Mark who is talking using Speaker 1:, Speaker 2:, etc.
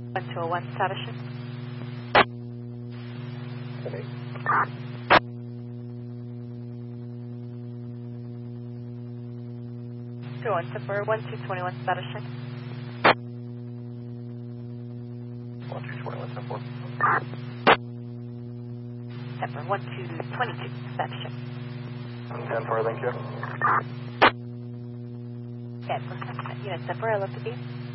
Speaker 1: 1201 establishing.
Speaker 2: Okay.
Speaker 1: 21 September 1221 establishing.
Speaker 2: 1221 September.
Speaker 1: September 1222 establishing.
Speaker 2: 10-4, thank you.
Speaker 1: Yes, unit September, I love to be.